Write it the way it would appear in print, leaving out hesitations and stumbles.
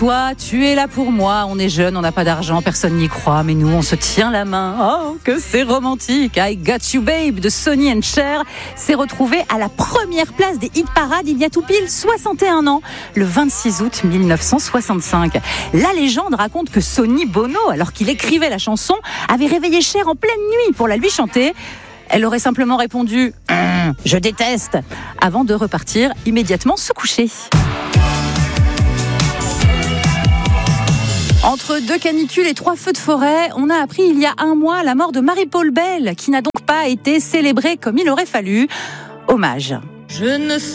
Toi, tu es là pour moi, on est jeunes, on n'a pas d'argent, personne n'y croit, mais nous, on se tient la main. Oh, que c'est romantique. I Got You Babe de Sonny and Cher s'est retrouvé à la première place des hit parades il y a tout pile 61 ans, le 26 août 1965. La légende raconte que Sonny Bono, alors qu'il écrivait la chanson, avait réveillé Cher en pleine nuit pour la lui chanter. Elle aurait simplement répondu « Je déteste » avant de repartir immédiatement se coucher. Entre 2 canicules et 3 feux de forêt, on a appris il y a 1 mois la mort de Marie-Paul Bell, qui n'a donc pas été célébrée comme il aurait fallu. Hommage.